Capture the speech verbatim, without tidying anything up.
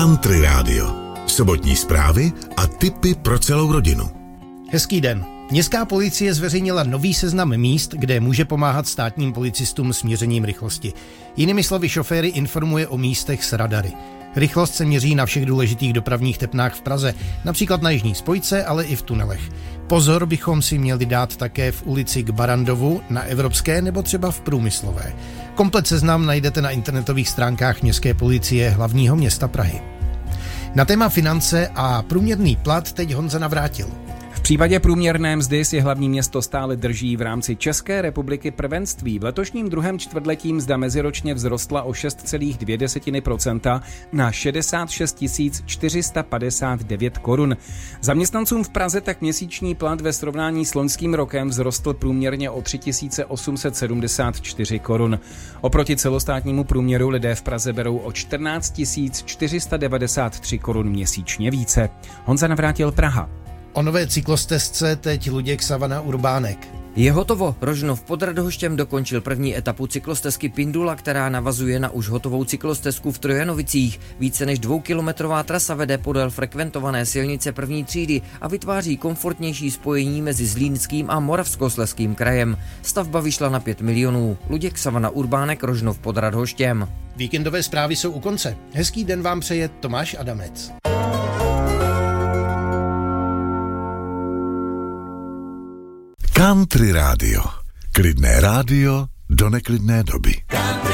Country Radio. Sobotní zprávy a tipy pro celou rodinu. Hezký den. Městská policie zveřejnila nový seznam míst, kde může pomáhat státním policistům s měřením rychlosti. Jinými slovy, šoféry informuje o místech s radary. Rychlost se měří na všech důležitých dopravních tepnách v Praze, například na jižní spojce, ale i v tunelech. Pozor bychom si měli dát také v ulici k Barandovu, na Evropské nebo třeba v Průmyslové. Komplet seznam najdete na internetových stránkách Městské policie hlavního města Prahy. Na téma finance a průměrný plat teď Honza Navrátil. V případě průměrné mzdy si hlavní město stále drží v rámci České republiky prvenství. V letošním druhém čtvrtletí mzda meziročně vzrostla o šest celá dvě procenta na šedesát šest tisíc čtyři sta padesát devět korun. Zaměstnancům v Praze tak měsíční plat ve srovnání s loňským rokem vzrostl průměrně o tři tisíce osm set sedmdesát čtyři korun. Oproti celostátnímu průměru lidé v Praze berou o čtrnáct tisíc čtyři sta devadesát tři korun měsíčně více. Honza Navrátil, Praha. O nové cyklostezce teď Luděk Savana Urbánek. Je hotovo. Rožnov pod Radhoštěm dokončil první etapu cyklostezky Pindula, která navazuje na už hotovou cyklostezku v Trojanovicích. Více než dvoukilometrová trasa vede podél frekventované silnice první třídy a vytváří komfortnější spojení mezi Zlínským a Moravskoslezským krajem. Stavba vyšla na pět milionů. Luděk Savana Urbánek, Rožnov pod Radhoštěm. Víkendové zprávy jsou u konce. Hezký den vám přeje Tomáš Adamec. Country Radio. Klidné rádio do neklidné doby.